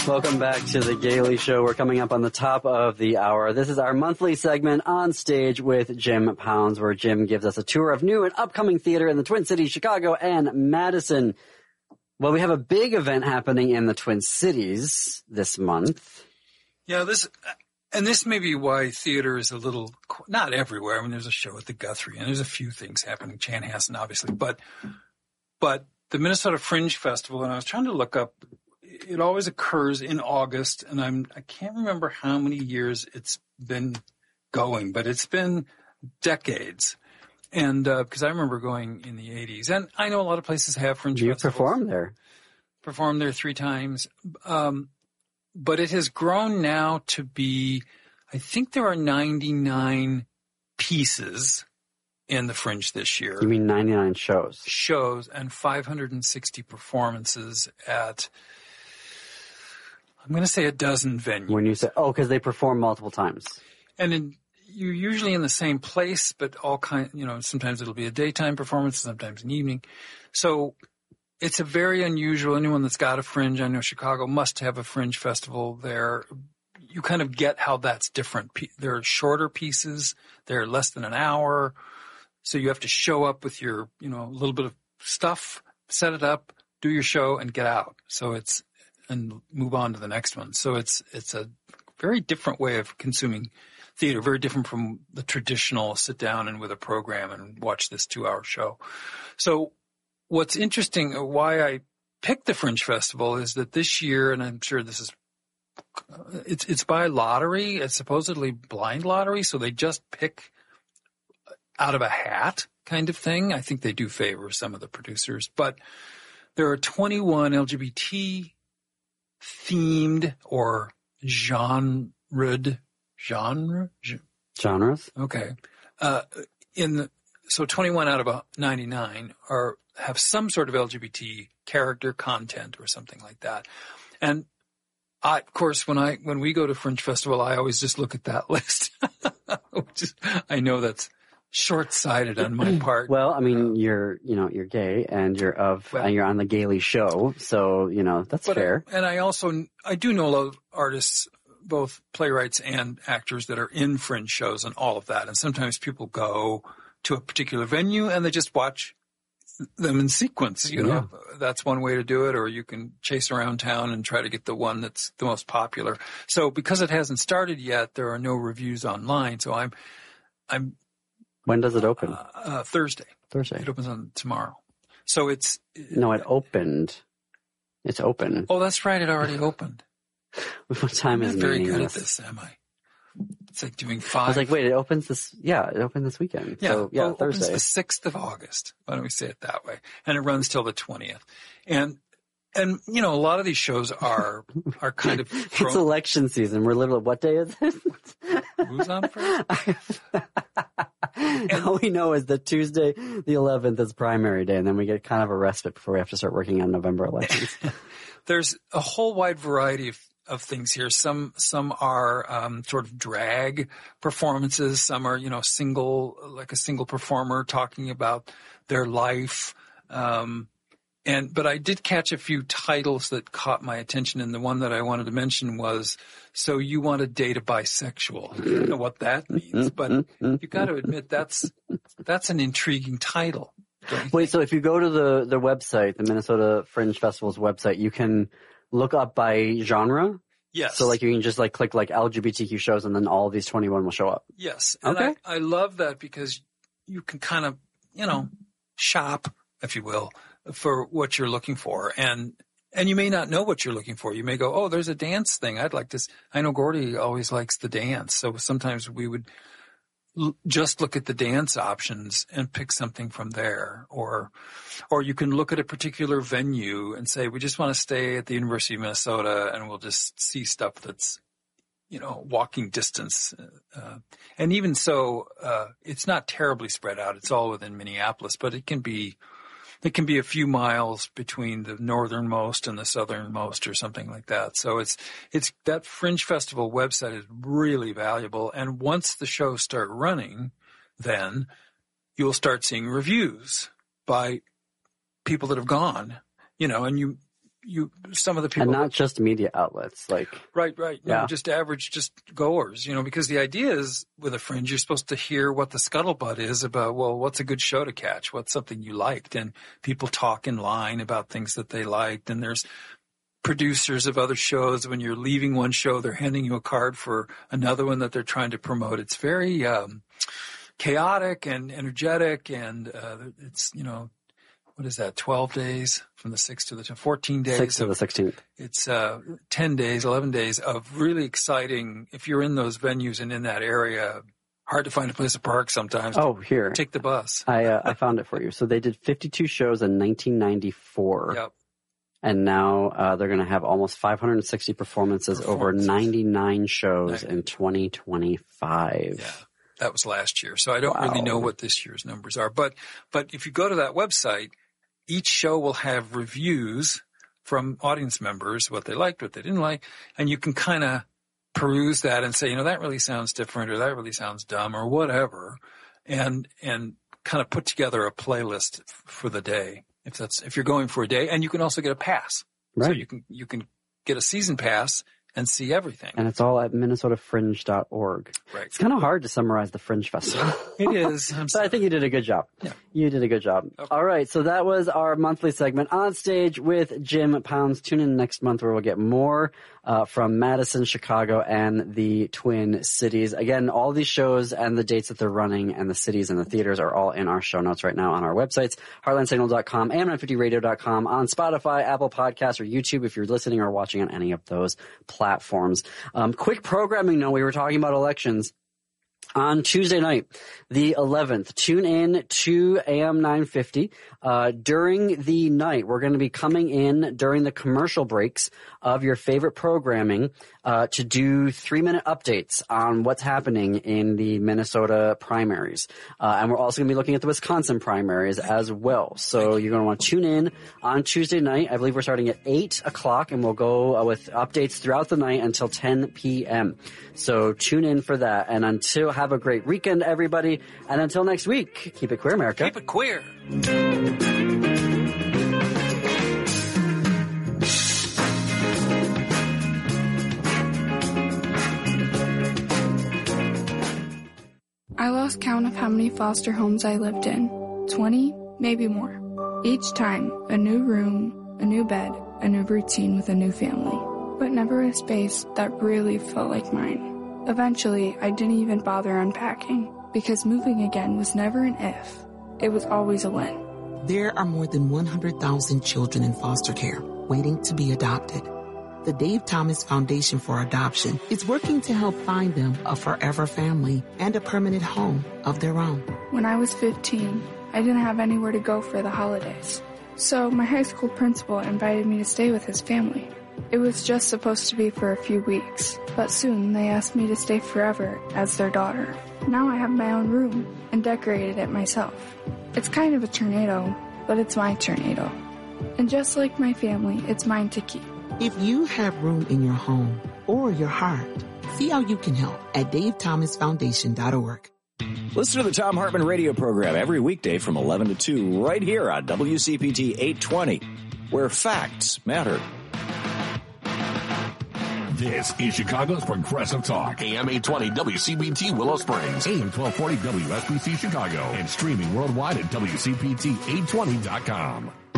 Welcome back to the Gailey Show. We're coming up on the top of the hour. This is our monthly segment On Stage with Jim Pounds, where Jim gives us a tour of new and upcoming theater in the Twin Cities, Chicago, and Madison. Well, we have a big event happening in the Twin Cities this month. Yeah, this may be why theater is a little, not everywhere. I mean, there's a show at the Guthrie, and there's a few things happening. Chanhassen, obviously. But the Minnesota Fringe Festival, and I was trying to look up, it always occurs in August, and I can't remember how many years it's been going, but it's been decades. And because I remember going in the 80s. And I know a lot of places have Fringe festivals. You performed there. Performed there 3 times. But it has grown now to be, I think there are 99 pieces in the Fringe this year. You mean 99 shows? Shows and 560 performances at, I'm going to say, a dozen venues. When you say, because they perform multiple times. And you're usually in the same place, but sometimes it'll be a daytime performance, sometimes an evening. So it's a very unusual, anyone that's got a Fringe, I know Chicago must have a Fringe festival there. You kind of get how that's different. There are shorter pieces. They're less than an hour. So you have to show up with your, little bit of stuff, set it up, do your show, and get out. And move on to the next one. So it's a very different way of consuming theater, very different from the traditional sit down and with a program and watch this 2-hour show. So what's interesting, why I picked the Fringe Festival, is that this year, and I'm sure this is, it's by lottery. It's supposedly blind lottery. So they just pick out of a hat kind of thing. I think they do favor some of the producers, but there are 21 LGBT themed or genres. Okay. So 21 out of 99 have some sort of LGBT character content or something like that. And of course, when we go to Fringe Festival, I always just look at that list. I know that's short-sighted on my part. Well, I mean, you're gay and and you're on the Gailey Show. So, that's fair. And I do know a lot of artists, both playwrights and actors, that are in Fringe shows and all of that. And sometimes people go to a particular venue and they just watch them in sequence. That's one way to do it. Or you can chase around town and try to get the one that's the most popular. So because it hasn't started yet, there are no reviews online. So I'm When does it open? Thursday. Thursday. It opens on tomorrow. So it opened. It's open. Oh, that's right. It already opened. What time is it? I'm not very good at this, am I? It's like doing 5. I was like, wait, it opens this. Yeah, it opened this weekend. Yeah, so, Thursday. It opens the 6th of August. Why don't we say it that way? And it runs till the 20th. And a lot of these shows are kind of it's election season. We're literally, what day is it? Who's on first? All we know is that Tuesday, the 11th, is primary day, and then we get kind of a respite before we have to start working on November elections. There's a whole wide variety of things here. Some are sort of drag performances. Some are, like a single performer talking about their life. But I did catch a few titles that caught my attention, and the one that I wanted to mention was, So You Want to Date a Bisexual. I don't know what that means, but you got to admit that's an intriguing title. Wait, so if you go to the website, the Minnesota Fringe Festival's website, you can look up by genre? Yes. So you can just click LGBTQ shows and then all of these 21 will show up? Yes. And okay. I love that because you can kind of, shop, if you will, for what you're looking for. And you may not know what you're looking for. You may go, oh, there's a dance thing. I'd like this. I know Gordy always likes the dance. So sometimes we would just look at the dance options and pick something from there. Or you can look at a particular venue and say, we just want to stay at the University of Minnesota and we'll just see stuff that's, walking distance. And even so, it's not terribly spread out. It's all within Minneapolis, but it can be a few miles between the northernmost and the southernmost or something like that. So it's that Fringe Festival website is really valuable. And once the shows start running, then you'll start seeing reviews by people that have gone, and some of the people. And not just media outlets, like. Right. Yeah. No, just average, just goers, because the idea is with a Fringe, you're supposed to hear what the scuttlebutt is about, well, what's a good show to catch? What's something you liked? And people talk in line about things that they liked. And there's producers of other shows. When you're leaving one show, they're handing you a card for another one that they're trying to promote. It's very, chaotic and energetic. And, it's, what is that? 12 days from the 6th to the 14 days. 6th to the 16th. It's 10 days, 11 days of really exciting. If you're in those venues and in that area, hard to find a place to park sometimes. Oh, here. Take the bus. I found it for you. So they did 52 shows in 1994. Yep. And now they're going to have almost 560 performances over 99 shows in 2025. Yeah. That was last year. So I don't really know what this year's numbers are. But if you go to that website, each show will have reviews from audience members, what they liked, what they didn't like, and you can kind of peruse that and say, that really sounds different, or that really sounds dumb, or whatever, and kind of put together a playlist for the day if you're going for a day. And you can also get a pass. Right. So you can get a season pass and see everything. And it's all at minnesotafringe.org. Right. It's kind of hard to summarize the Fringe Festival. It is. But I think you did a good job. Yeah. You did a good job. Okay. All right. So that was our monthly segment On Stage with Jim Pounds. Tune in next month where we'll get more from Madison, Chicago, and the Twin Cities. Again, all these shows and the dates that they're running and the cities and the theaters are all in our show notes right now on our websites, heartlandsignal.com, am950radio.com, on Spotify, Apple Podcasts, or YouTube if you're listening or watching on any of those platforms. Quick programming note, we were talking about elections. On Tuesday night, the 11th, tune in to AM 950. During the night, we're going to be coming in during the commercial breaks of your favorite programming to do 3-minute updates on what's happening in the Minnesota primaries. And we're also going to be looking at the Wisconsin primaries as well. So you're going to want to tune in on Tuesday night. I believe we're starting at 8 o'clock, and we'll go with updates throughout the night until 10 p.m. So tune in for that. And have a great weekend, everybody. And until next week, keep it queer, America. Keep it queer. I lost count of how many foster homes I lived in. 20, maybe more. Each time, a new room, a new bed, a new routine with a new family. But never a space that really felt like mine. Eventually, I didn't even bother unpacking, because moving again was never an if. It was always a when. There are more than 100,000 children in foster care waiting to be adopted. The Dave Thomas Foundation for Adoption is working to help find them a forever family and a permanent home of their own. When I was 15, I didn't have anywhere to go for the holidays. So my high school principal invited me to stay with his family. It was just supposed to be for a few weeks, but soon they asked me to stay forever as their daughter. Now I have my own room and decorated it myself. It's kind of a tornado, but it's my tornado. And just like my family, it's mine to keep. If you have room in your home or your heart, see how you can help at davethomasfoundation.org. Listen to the Thom Hartmann radio program every weekday from 11 to 2 right here on WCPT 820, where facts matter. This is Chicago's Progressive Talk. AM 820 WCPT Willow Springs. AM 1240 WSBC Chicago. And streaming worldwide at WCPT820.com.